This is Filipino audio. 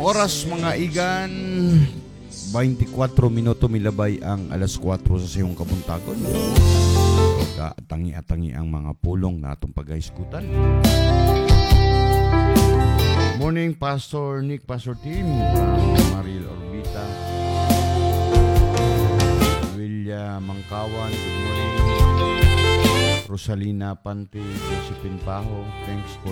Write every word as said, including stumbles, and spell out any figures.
oras mga igan, twenty-four minuto milabay ang alas four sa sayong kabuntagon. Tangi-atangi ang mga pulong na atong paghaiskutan. Morning, Pastor Nick, Pastor Tim, Maril Orbita, William Mangkawan, good morning. Rosalina Pante, Josephine Paho, thanks for